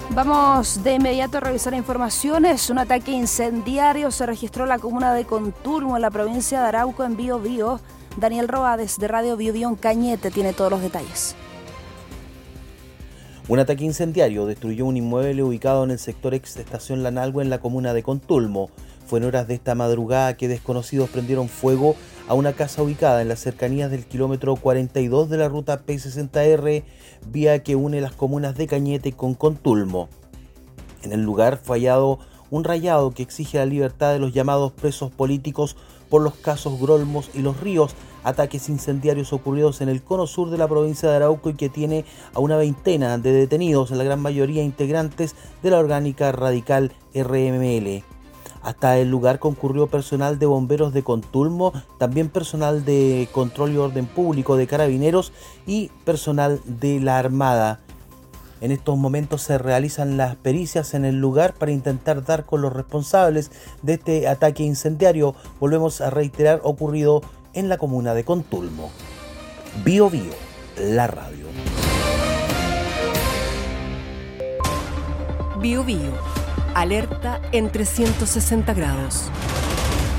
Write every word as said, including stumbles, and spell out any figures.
Vamos de inmediato a revisar informaciones. Un ataque incendiario se registró en la comuna de Contulmo, en la provincia de Arauco, en Bío Bío. Daniel Roades, de Radio Bío Bío en Cañete, tiene todos los detalles. Un ataque incendiario destruyó un inmueble ubicado en el sector ex estación Lanalhue, en la comuna de Contulmo. Fue en horas de esta madrugada que desconocidos prendieron fuego a una casa ubicada en las cercanías del kilómetro cuarenta y dos de la ruta P sesenta R, vía que une las comunas de Cañete con Contulmo. En el lugar fue hallado un rayado que exige la libertad de los llamados presos políticos por los casos Grolmos y Los Ríos, ataques incendiarios ocurridos en el cono sur de la provincia de Arauco y que tiene a una veintena de detenidos, en la gran mayoría integrantes de la orgánica radical R M L. Hasta el lugar concurrió personal de bomberos de Contulmo, también personal de control y orden público de Carabineros y personal de la Armada. En estos momentos se realizan las pericias en el lugar para intentar dar con los responsables de este ataque incendiario, volvemos a reiterar, ocurrido en la comuna de Contulmo. Bío Bío, la radio. Bío Bío, alerta en trescientos sesenta grados.